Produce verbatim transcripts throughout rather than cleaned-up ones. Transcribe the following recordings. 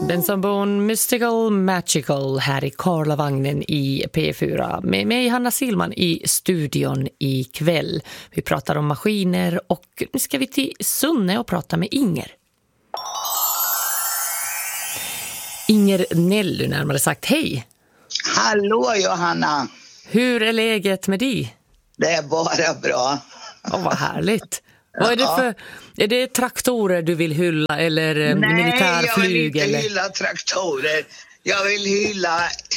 Benson Mystical Magical här i Karlavagnen i P fyra. Med mig Hanna Silman i studion ikväll. Vi pratar om maskiner och nu ska vi till Sunne och prata med Inger. Inger Nellu närmare sagt, hej. Hallå Johanna. Hhur är läget med dig? Det är bara bra. Åh, vad härligt. Vad är det för, är det traktorer du vill hylla eller Nej, militärflyg? Nej, jag vill inte eller? hylla traktorer. Jag vill hylla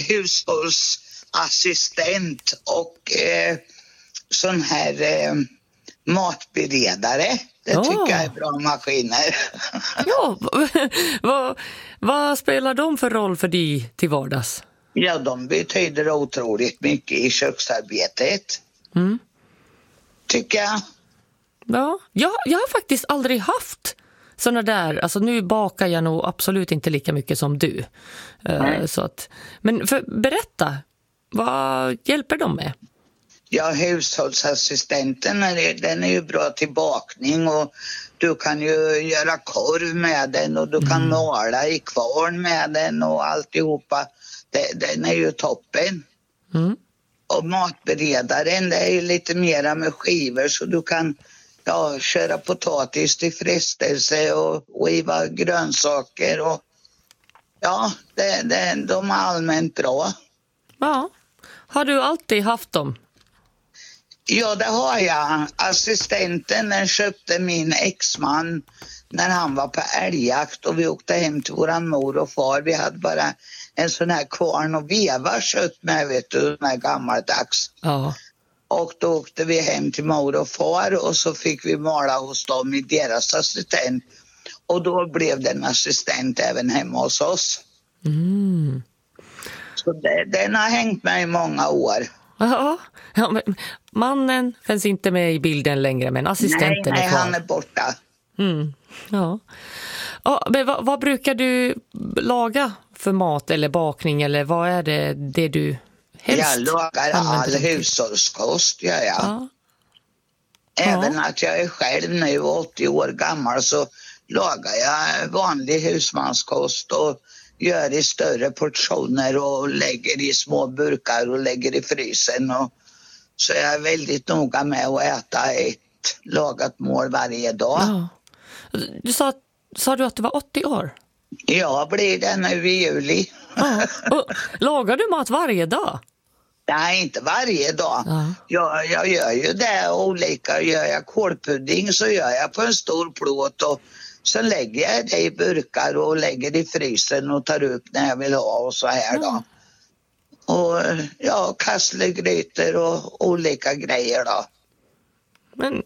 hushållsassistent och eh, sån här eh, matberedare. Det Oh. tycker jag är bra maskiner. Ja, vad, vad spelar de för roll för dig till vardags? Ja, de betyder otroligt mycket i köksarbetet. Mm. Tycker jag. Ja, jag, jag har faktiskt aldrig haft såna där, alltså nu bakar jag nog absolut inte lika mycket som du. Uh, så att, men för, berätta, vad hjälper de med? Ja, hushållsassistenten är, den är ju bra till bakning och du kan ju göra korv med den och du kan Mm. måla i kvarn med den och alltihopa. Det, den är ju toppen. Mm. Och matberedaren, det är ju lite mera med skivor så du kan ja, köra potatis till frestelse och skiva grönsaker och ja, det, det, de är allmänt bra. Ja, har du alltid haft dem? Ja, det har jag. Assistenten den köpte min exman när han var på älgjakt och vi åkte hem till våran mor och far. Vi hade bara en sån här kvarn och veva kött med, vet du, med gammaldags. Ja. Och då åkte vi hem till mor och far och så fick vi måla hos dem i deras assistent. Och då blev det en assistent även hemma hos oss. Mm. Så det, den har hängt med i många år. Ja, ja, men mannen finns inte med i bilden längre, men assistenten nej, nej, är kvar. han är borta. Mm. Ja. Ja, men vad, vad brukar du laga för mat eller bakning eller vad är det, det du helst Jag lagar all använder till? hushållskost, gör jag. Ja. Även Ja. att jag är själv nu åttio år gammal så lagar jag vanlig husmanskost och gör i större portioner och lägger i små burkar och lägger i frysen. Och så jag är väldigt noga med att äta ett lagat mål varje dag. Ja. Du sa, sa du att du var åttio år? Jag blir det nu i juli. Ja. Och lagar du mat varje dag? Nej, inte varje dag. Ja. Jag, jag gör ju det olika. Gör jag kålpudding så gör jag på en stor plåt och så lägger jag det i burkar och lägger i frysen och tar upp när jag vill ha och så här då. Och ja, kasslegrytor och olika grejer då. Men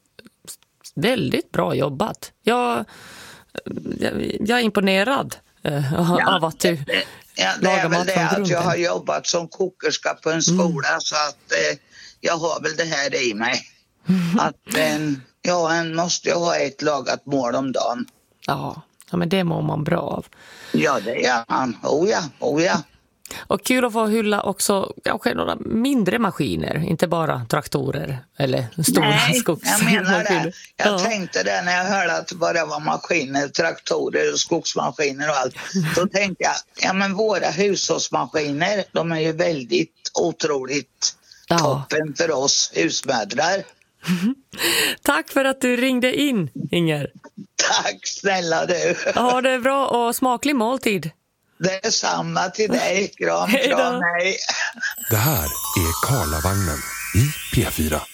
väldigt bra jobbat. Jag, jag, jag är imponerad eh, Ja, av att du Ja, det lagar är väl mat det från att jag grunden. har jobbat som kokerska på en skola mm. så att eh, jag har väl det här i mig. Mm. Att eh, ja, en måste ju ha ett lagat mål om dagen. Ja, ja, men det mår man bra av. Ja, det gör man. Oh ja, oh ja. Och kul att få hylla också kanske några mindre maskiner, inte bara traktorer eller stora Nej, skogsmaskiner. jag menar det. Jag ja. tänkte det när jag hörde att det bara var maskiner, traktorer och skogsmaskiner och allt. Då tänkte jag, ja men våra hushållsmaskiner, de är ju väldigt otroligt ja. toppen för oss husmödrar. Tack för att du ringde in, Inger. Tack snälla du. Ha det bra och smaklig måltid. Det är samma till dig. Kram, kram, hej. Det här är Karlavagnen i P fyra.